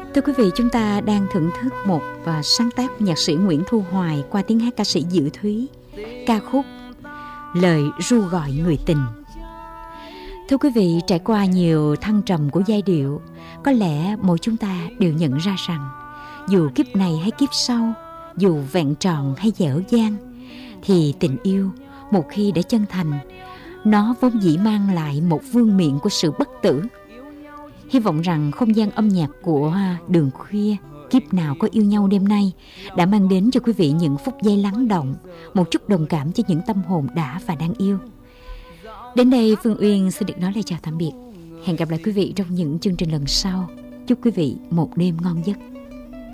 Thưa quý vị, chúng ta đang thưởng thức một sáng tác của nhạc sĩ Nguyễn Thu Hoài qua tiếng hát ca sĩ Diệu Thúy, ca khúc Lời ru gọi người tình. Thưa quý vị, trải qua nhiều thăng trầm của giai điệu, có lẽ mỗi chúng ta đều nhận ra rằng dù kiếp này hay kiếp sau, dù vẹn tròn hay dẻo dang, thì tình yêu một khi đã chân thành, nó vốn dĩ mang lại một vương miện của sự bất tử. Hy vọng rằng không gian âm nhạc của Đường Khuya Kiếp Nào Có Yêu Nhau đêm nay đã mang đến cho quý vị những phút giây lắng động, một chút đồng cảm cho những tâm hồn đã và đang yêu. Đến đây Phương Uyên xin được nói lời chào tạm biệt. Hẹn gặp lại quý vị trong những chương trình lần sau. Chúc quý vị một đêm ngon giấc.